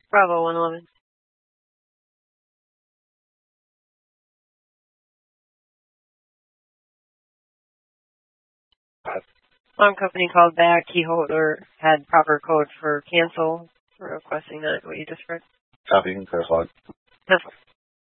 Bravo 111. Alarm company called back. Key holder had proper code for cancel. We're requesting that, what you just read. Copy and clarify. Cancel.